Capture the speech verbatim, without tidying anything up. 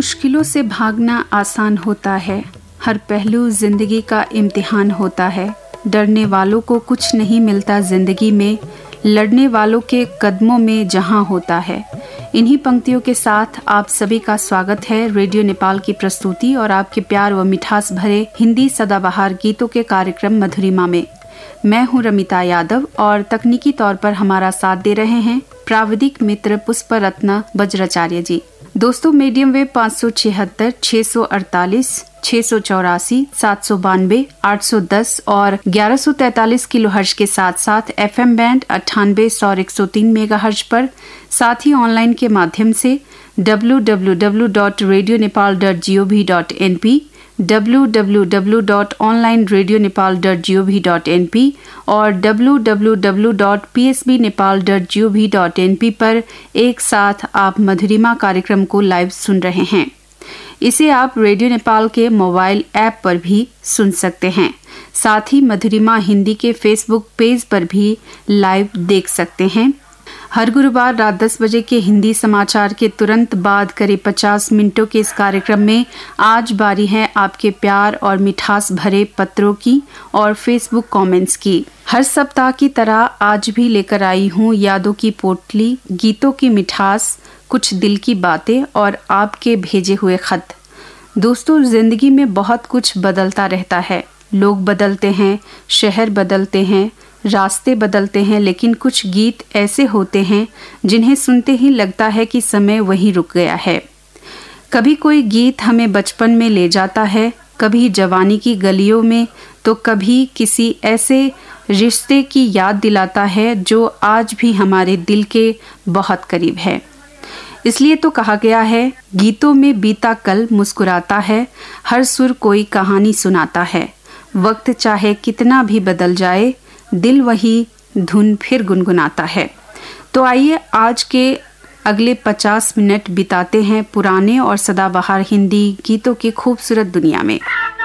मुश्किलों से भागना आसान होता है, हर पहलू जिंदगी का इम्तिहान होता है। डरने वालों को कुछ नहीं मिलता जिंदगी में, लड़ने वालों के कदमों में जहां होता है। इन्हीं पंक्तियों के साथ आप सभी का स्वागत है रेडियो नेपाल की प्रस्तुति और आपके प्यार व मिठास भरे हिंदी सदाबहार गीतों के कार्यक्रम मधुरिमा में। मैं हूं रमिता यादव और तकनीकी तौर पर हमारा साथ दे रहे हैं प्राविधिक मित्र पुष्परत्न वज्राचार्य जी। दोस्तों, मीडियम वेव पाँच सौ छिहत्तर, छह सौ अड़तालीस, छह सौ चौरासी, सात सौ बानवे, आठ सौ दस और ग्यारह सौ तैतालीस किलो हर्ज के साथ साथ एफएम बैंड अट्ठानबे सौ एक सौ तीन मेगा हर्ज पर, साथ ही ऑनलाइन के माध्यम से W W W dot radio Nepal dot G O V dot N P, W W W dot online radio Nepal dot G O V dot N P और W W W dot P S B Nepal dot G O V dot N P पर एक साथ आप मधुरिमा कार्यक्रम को live सुन रहे हैं। इसे आप रेडियो नेपाल के मोबाइल ऐप पर भी सुन सकते हैं। साथ ही मधुरिमा हिंदी के फेसबुक पेज पर भी लाइव देख सकते हैं। हर गुरुवार रात दस बजे के हिंदी समाचार के तुरंत बाद करीब पचास मिनटों के इस कार्यक्रम में आज बारी है आपके प्यार और मिठास भरे पत्रों की और फेसबुक कमेंट्स की। हर सप्ताह की तरह आज भी लेकर आई हूँ यादों की पोटली, गीतों की मिठास, कुछ दिल की बातें और आपके भेजे हुए खत। दोस्तों, जिंदगी में बहुत कुछ बदलता रहता है। लोग बदलते हैं, शहर बदलते हैं, रास्ते बदलते हैं, लेकिन कुछ गीत ऐसे होते हैं जिन्हें सुनते ही लगता है कि समय वहीं रुक गया है। कभी कोई गीत हमें बचपन में ले जाता है, कभी जवानी की गलियों में, तो कभी किसी ऐसे रिश्ते की याद दिलाता है जो आज भी हमारे दिल के बहुत करीब है। इसलिए तो कहा गया है, गीतों में बीता कल मुस्कुराता है, हर सुर कोई कहानी सुनाता है। वक्त चाहे कितना भी बदल जाए, दिल वही धुन फिर गुनगुनाता है। तो आइए आज के अगले पचास मिनट बिताते हैं पुराने और सदाबहार हिंदी गीतों की खूबसूरत दुनिया में।